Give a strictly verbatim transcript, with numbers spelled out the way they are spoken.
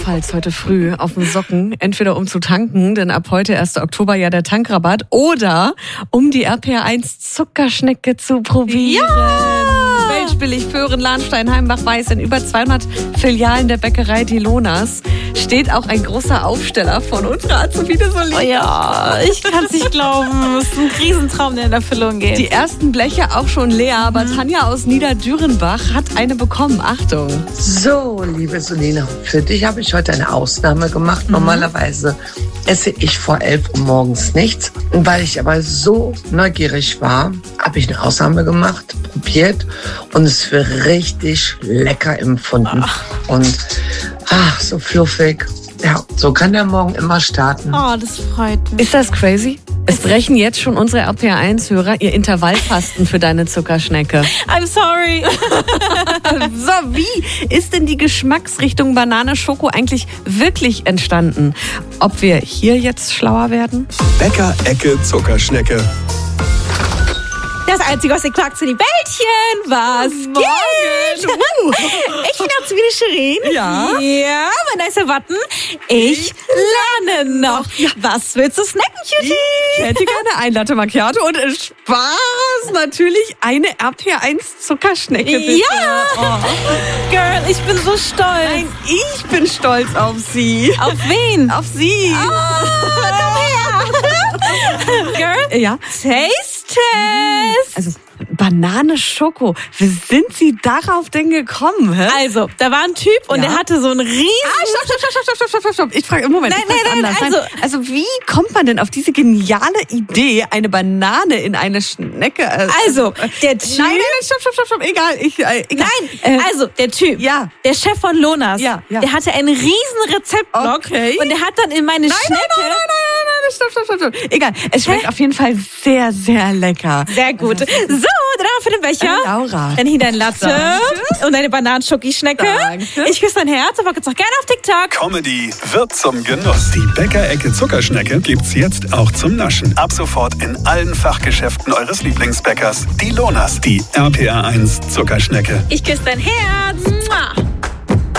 ebenfalls heute früh auf den Socken, entweder um zu tanken, denn ab heute, ersten Oktober, ja der Tankrabatt, oder um die R P R eins Zuckerschnecke zu probieren. Ja! Weltbillig, Föhren, Lahnstein, Heimbach, Weiß, in über zweihundert Filialen der Bäckerei Die Lonas steht auch ein großer Aufsteller von unserer Azubine Solina. Oh ja, ich kann es nicht glauben. Es ist ein Riesentraum, der in Erfüllung geht. Die ersten Bleche auch schon leer, aber mhm. Tanja aus Niederdürenbach hat eine bekommen. Achtung. So, liebe Solina, für dich habe ich heute eine Ausnahme gemacht. Mhm. Normalerweise esse ich vor elf Uhr morgens nichts. Und weil ich aber so neugierig war, habe ich eine Ausnahme gemacht, probiert und es für richtig lecker empfunden. Ach. Und ach, so fluffig. Ja, so kann der Morgen immer starten. Oh, das freut mich. Ist das crazy? Es brechen jetzt schon unsere R P R eins Hörer ihr Intervallfasten für deine Zuckerschnecke. I'm sorry. So, wie ist denn die Geschmacksrichtung Banane Schoko eigentlich wirklich entstanden? Ob wir hier jetzt schlauer werden? Bäcker-Ecke Zuckerschnecke. Das Einzige, was ihr klagt, sind die Bällchen. Was geht? Uh. Ich bin Azubine Shirin. Ja? Ja, mein nicer Button. Ich lerne noch. Ja. Was willst du snacken, Cutie? Ich hätte gerne ein Latte Macchiato und in Spaß natürlich eine R P R eins Zuckerschnecke, bitte. Ja! Oh. Girl, ich bin so stolz. Nein, ich bin stolz auf sie. Auf wen? Auf sie. Oh, komm her. Girl, ja? Taste Test. Also Banane Schoko. Wie sind Sie darauf denn gekommen? Hä? Also, da war ein Typ und ja? der hatte so einen riesen... Ah, stopp, stopp, stopp, stopp, stopp, stopp, stopp, stopp. Ich frage im Moment. Nein, nein, nein, also, also wie kommt man denn auf diese geniale Idee, eine Banane in eine Schnecke... Äh, also, der Typ... Nein, nein, nein, stopp, stopp, stopp, stopp, egal. Ich, äh, egal. Nein, äh, also, der Typ, ja. der Chef von Lonas, ja, ja. der hatte einen riesen Rezeptblock okay. und der hat dann in meine nein, Schnecke... Nein, nein, nein, nein, nein, stopp, stopp, stopp, stopp. Egal, es schmeckt Hä? auf jeden Fall sehr, sehr lecker. Sehr gut. So, dann für den Becher. Äh, Laura. Dann hier dein Latte und deine Bananenschoki-Schnecke. Danke. Ich küsse dein Herz, aber jetzt auch gerne auf TikTok. Comedy wird zum Genuss. Die Bäcker-Ecke Zuckerschnecke gibt's jetzt auch zum Naschen. Ab sofort in allen Fachgeschäften eures Lieblingsbäckers. Die Lonas, die R P R eins Zuckerschnecke. Ich küsse dein Herz. Mua.